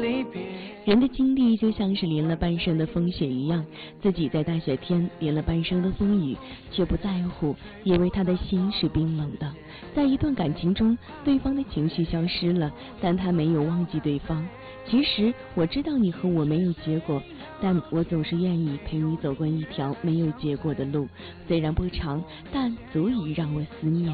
离别。 人的经历就像是淋了半生的风雪一样，自己在大雪天淋了半生的风雨，却不在乎，以为他的心是冰冷的。在一段感情中，对方的情绪消失了，但他没有忘记对方。其实我知道你和我没有结果，但我总是愿意陪你走过一条没有结果的路，虽然不长，但足以让我思念。